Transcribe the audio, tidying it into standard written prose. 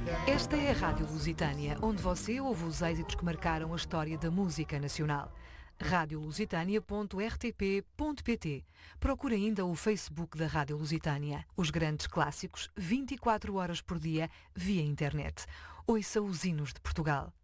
Esta é a Rádio Lusitânia, onde você ouve os êxitos que marcaram a história da música nacional. radiolusitania.rtp.pt. Procure ainda o Facebook da Rádio Lusitânia. Os grandes clássicos, 24 horas por dia, via internet. Ouça os hinos de Portugal.